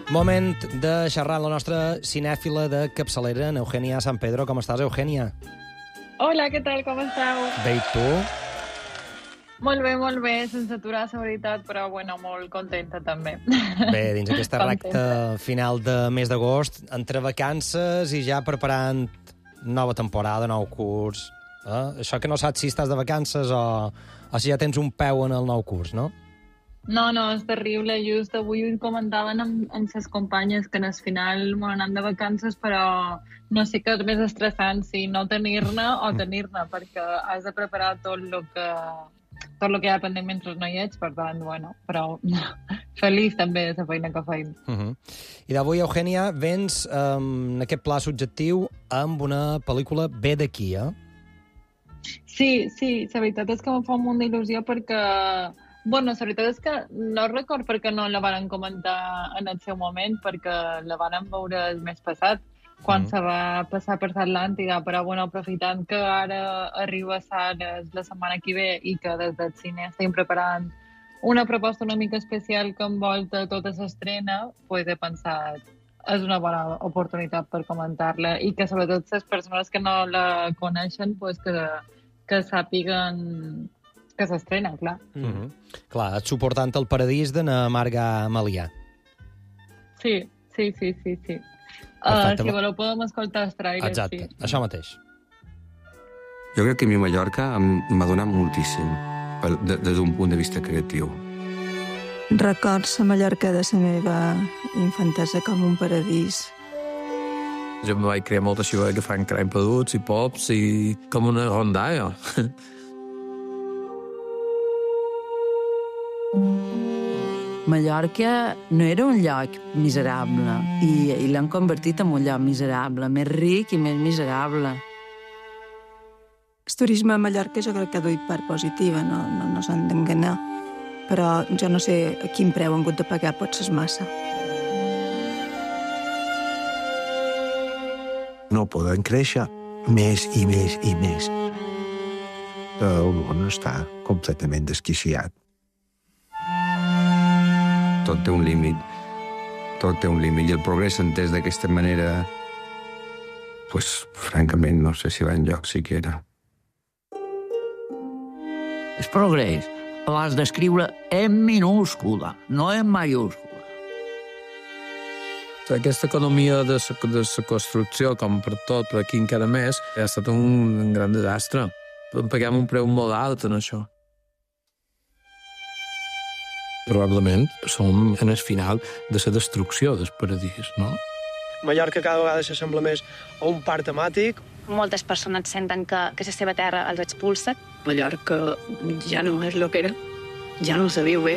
Moment de xerrar amb la nostra cinèfila de capçalera, en Eugènia San Pedro. Com estàs, Eugènia? Hola, què tal, com esteu? Bé, i tu? Molt bé, sense aturar, la veritat, però bueno, molt contenta també. Bé, dins aquesta recta final de mes d'agost, entre vacances i ja preparant nova temporada, nou curs. Això que no saps si estàs de vacances o si ja tens un peu en el nou curs, no? No, és terrible. Just avui comentaven amb ses companyes que al final m'han anat de vacances, però no sé què és més estressant, si no tenir-ne o tenir-ne, perquè has de preparar tot el que hi ha pendent mentre no hi ets, per tant, bueno, però feliç també de la feina que feim. I d'avui, Eugènia, vens en aquest pla subjectiu amb una pel·lícula bé d'aquí, eh? Sí, la veritat és que em fa molta il·lusió perquè bueno, la veritat és que no record perquè no la varen comentar en el seu moment, perquè la varen veure el mes passat, quan se va passar per l'Atlàntida, però bueno, aprofitant que ara arriba a sales la setmana que ve i que des del cine estem preparant una proposta una mica especial que envolta tota l'estrena, pues he pensat és una bona oportunitat per comentar-la i que sobretot les persones que no la coneixen pues que sàpiguen que s'estrena, clar. Clar, et suportant el paradís de na Marga Malià. Sí. Perfecte. Si voleu podem escoltar els trailers. Exacte, sí. Això mateix. Jo crec que a mi Mallorca m'ha donat moltíssim des d'un punt de vista creatiu. Records la Mallorca de la meva infantesa com un paradís. Jo em vaig crear molta xiva agafant crem peduts i pops i com una rondalla. Mallorca no era un lloc miserable i l'han convertit en un lloc miserable, més ric i més miserable. El turisme a Mallorca jo crec que ha duit part positiva, no s'han d'enganyar, però jo no sé a quin preu han hagut de pagar, potser és massa. No poden créixer més i més i més. El món està completament desquiciat. Tot té un límit. I el progrés entès d'aquesta manera, pues, francament, no sé si va enlloc siquiera. El progrés l'has d'escriure en minúscula, no en mayúscula. Aquesta economia de la construcció, com per tot, per aquí encara més, ha estat un gran desastre. Paguem un preu molt alt en això. Probablement som en el final de la destrucció del paradís, no? Mallorca cada vegada s'assembla més a un parc temàtic. Moltes persones senten que la seva terra els expulsa. Mallorca ja no és el que era, ja no se viu bé.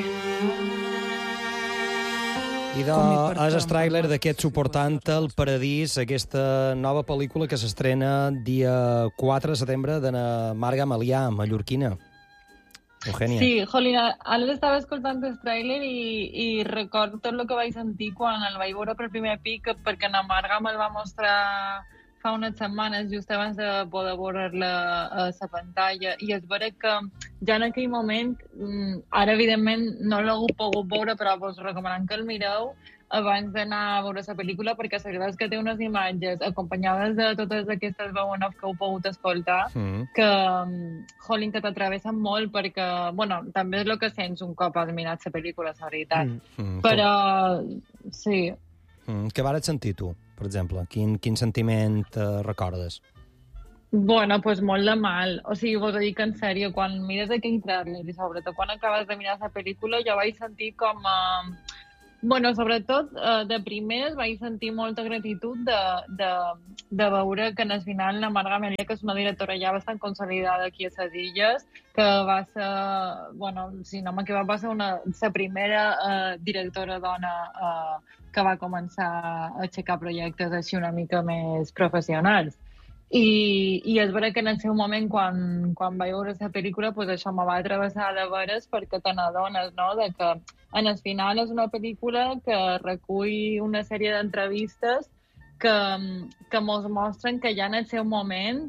I és el tràiler d'aquest Suportant el paradís, aquesta nova pel·lícula que s'estrena dia 4 de setembre de na Marga Malià, mallorquina. Eugènia. Sí, jolín, ara estava escoltant el tràiler i recordo tot el que vaig sentir quan el vaig veure per primer pic, perquè na Marga me'l va mostrar fa unes setmanes, just abans de poder veure-la a la pantalla, i és vera que ja en aquell moment, ara evidentment no l'he pogut veure, però vos recomanant que el mireu abans d'anar a veure la pel·lícula, perquè la veritat és que té unes imatges acompanyades de totes aquestes veu en off que heu pogut escoltar, que, jolín, que t'atravessen molt, perquè, bueno, també és el que sents un cop has mirat la pel·lícula, la veritat. Però, sí. Què vares sentir tu, per exemple? Quin sentiment recordes? Bueno, pues molt de mal. O sigui, vos ho dic en sèrio, quan mires aquell tràiler i sobretot quan acabes de mirar la pel·lícula, jo vaig sentir com... Bueno, sobretot, de primeres vaig sentir molta gratitud de veure que al final la Marga Malià, que és una directora ja bastant consolidada aquí a les Illes, que va ser, bueno, si no m'equivoco, va ser la primera directora dona que va començar a aixecar projectes així una mica més professionals. I és vera que en el seu moment, quan vaig veure la pel·lícula, pues això me va travessar de veres, perquè te n'adones, no?, de que en el final és una pel·lícula que recull una sèrie d'entrevistes que mos mostren que ja en el seu moment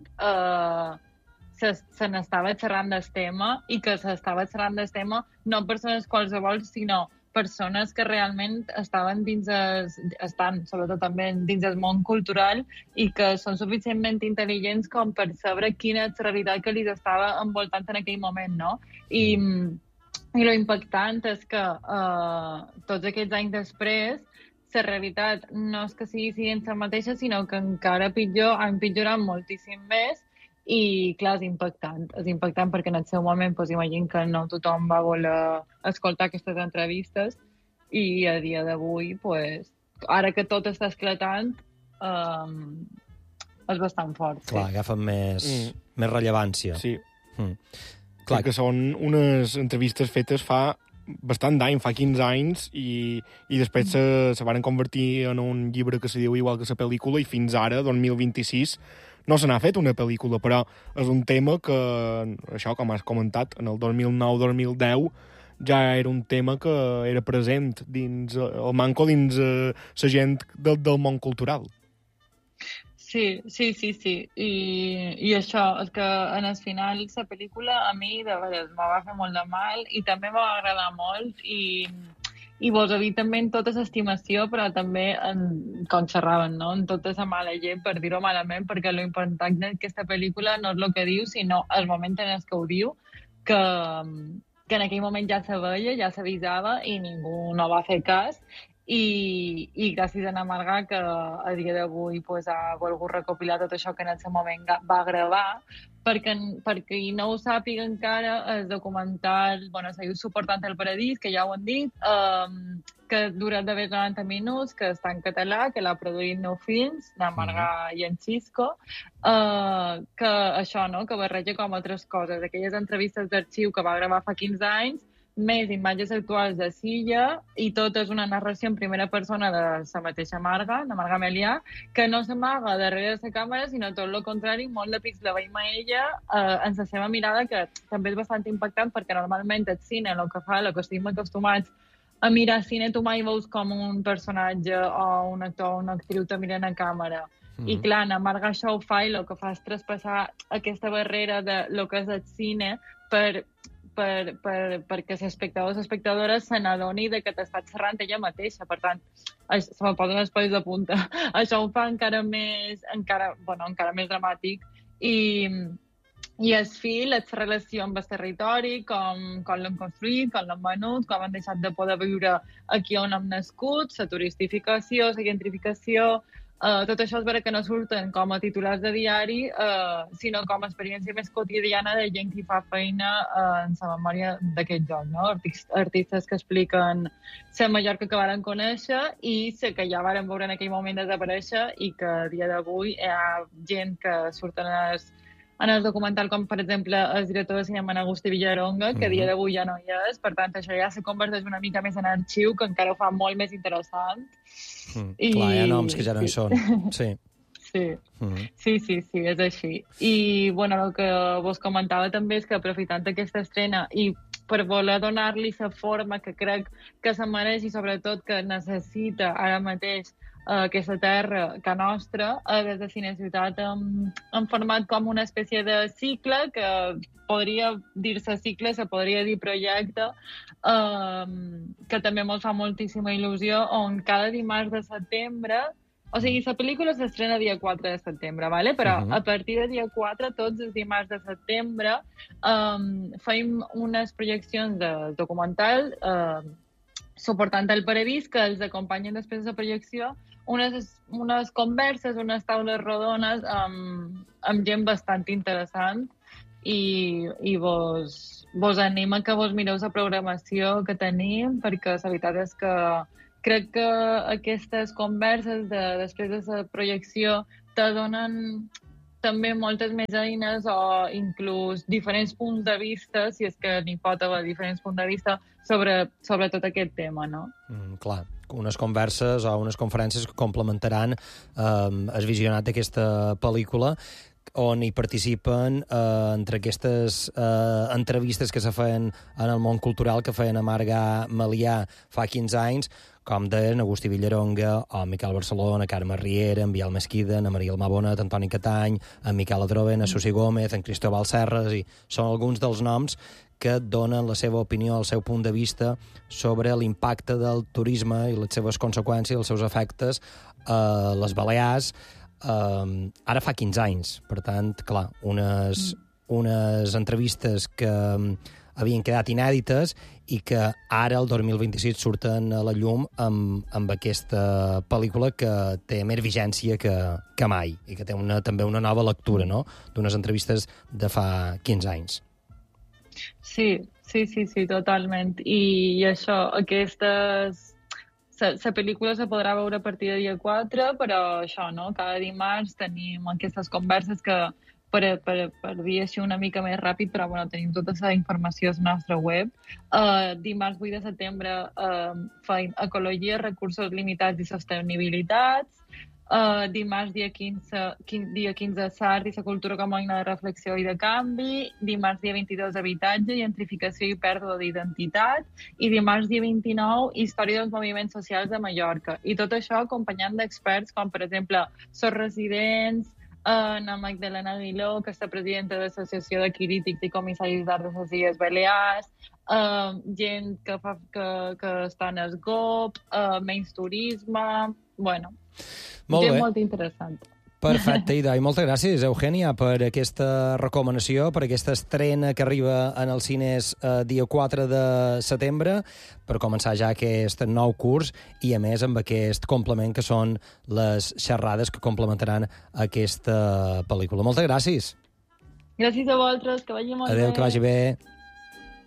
se n'estava xerrant del tema i que s'estava xerrant del tema no persones qualsevol, sinó persones que realment estaven estan sobretot també dins el món cultural i que són suficientment intel·ligents com per saber quina és la realitat que li estava envoltant en aquell moment, no? I lo impactant és que tots aquests anys després la realitat no és que sigui la mateixa, sinó que encara pitjor, ha empitjorat moltíssim més. I, clar, és impactant perquè en el seu moment, imagino que no tothom va voler escoltar aquestes entrevistes i a dia d'avui, ara que tot està esclatant, és bastant fort. Clar, agafen més rellevància. Sí. Clar que són unes entrevistes fetes fa bastant d'any, fa 15 anys, i després se van convertir en un llibre que se diu igual que la pel·lícula, i fins ara, 2026, no se n'ha fet una pel·lícula, però és un tema que, això, com has comentat, en el 2009-2010 ja era un tema que era present dins el manco dins la gent del món cultural. Sí. I això, és que en el final la pel·lícula a mi de veres me va fer molt de mal i també m'ha agradat molt i vos ha dit també en tota l'estimació, però també com xerraven, no? En tota la mala gent, per dir-ho malament, perquè l'important d'aquesta pel·lícula no és el que diu, sinó el moment en el que ho diu, que en aquell moment ja se veia, ja s'avisava i ningú no va fer cas. I gràcies a Ana Marga, que a dia d'avui ha volgut recopilar tot això que en el seu moment va gravar, perquè qui no ho sàpiga encara, el documental, se diu Suportant el Paradís, que ja ho han dit, que dura d'haver 90 minuts, que està en català, que l'ha produït Nou Films, Ana Marga i en Xisco, que això, no?, que barreja com altres coses, aquelles entrevistes d'arxiu que va gravar fa 15 anys, més imatges actuals de Silla, i tot és una narració en primera persona de la mateixa Marga, de Marga Melià, que no s'amaga darrere de la càmera, sinó tot el contrari, molt de pix la veiem a ella en la seva mirada, que també és bastant impactant, perquè normalment el cine, el que estem acostumats a mirar cine, tu mai veus com un personatge o un actor o una actriu te miren a càmera. I clar, Ana Marga això ho fa, i el que fa és traspassar aquesta barrera de lo que és el cine perquè l'espectador o l'espectadora se n'adoni que t'està xerrant ella mateixa. Per tant, se me posen els pells de punta. Això ho fa encara més dramàtic. I el fil, la relació amb el territori, com l'hem construït, com l'hem venut, com han deixat de poder viure aquí on hem nascut, la turistificació, la gentrificació. Tot això és vera que no surten com a titulars de diari, sinó com a experiència més quotidiana de gent que fa feina en la memòria d'aquest lloc, no? Artistes que expliquen la Mallorca que varen conèixer i la que ja varen veure en aquell moment desaparèixer, i que a dia d'avui hi ha gent que surten en el documental, com per exemple el director de cinema Agustí Villaronga, que a dia d'avui ja no hi és. Per tant, això ja se converteix una mica més en arxiu, que encara ho fa molt més interessant. Clar, hi ha noms que ja no hi són. Sí, és així. I, el que vos comentava també és que, aprofitant aquesta estrena i per voler donar-li la forma que crec que se mereix i sobretot que necessita ara mateix aquesta terra que nostra, des de Cineciutat hem format com una espècie de cicle, que podria dir-se cicle, se podria dir projecte, que també ens fa moltíssima il·lusió, on cada dimarts de setembre, o sigui, la pel·lícula s'estrena dia 4 de setembre, ¿vale? Però a partir de dia 4, tots els dimarts de setembre, fem unes projeccions de documental Suportant el Paradís, que els acompanyen després de la projecció, unes converses, unes taules rodones amb gent bastant interessant, i vos anima que vos mireu la programació que tenim, perquè la veritat és que crec que aquestes converses després de la projecció te donen també moltes més eines o inclús diferents punts de vista, si és que n'hi pot haver diferents punts de vista, sobre tot aquest tema, no? Clar, unes converses o unes conferències que complementaran el visionat d'aquesta pel·lícula, on hi participen entre aquestes entrevistes que se feien en el món cultural, que feien a Marga Malià fa 15 anys, com deien Agustí Villaronga, o Miquel Barcelona, Carme Riera, en Biel Mesquida, en Maria Almabonet, Antoni Catany, en Miquel Adroven, en Susi Gómez, en Cristóbal Serres, i són alguns dels noms que donen la seva opinió, el seu punt de vista sobre l'impacte del turisme i les seves conseqüències, els seus efectes a les Balears, ara fa 15 anys. Per tant, clar, unes entrevistes que havien quedat inèdites i que ara, el 2026, surten a la llum amb aquesta pel·lícula que té més vigència que mai i que té també una nova lectura, no?, d'unes entrevistes de fa 15 anys. Sí, totalment. I això, la pel·lícula se podrà veure a partir de dia 4, però això, no? Cada dimarts tenim aquestes converses que, per dir així una mica més ràpid, però bueno, tenim tota la informació a la nostra web. Dimarts 8 de setembre feim Ecologia, Recursos Limitats i Sostenibilitats. Dimarts, dia 15, Sart i la cultura com a eina de reflexió i de canvi. Dimarts, dia 22, Habitatge, Gentrificació i pèrdua d'identitat. I dimarts, dia 29, Història dels moviments socials de Mallorca. I tot això acompanyant d'experts com, per exemple, Sos Residents, la Magdalena Aguiló, que és la presidenta de l'Associació de Crítics i Comissaris d'Art de les Illes Balears, gent que està en el GOP, menys turisme... Bueno, gent molt interessant. Perfecte, i moltes gràcies, Eugènia, per aquesta recomanació, per aquesta estrena que arriba en els cines dia 4 de setembre, per començar ja aquest nou curs i, a més, amb aquest complement que són les xerrades que complementaran aquesta pel·lícula. Moltes gràcies. Gràcies a vosaltres, que vagi molt bé. Adéu, que vagi bé.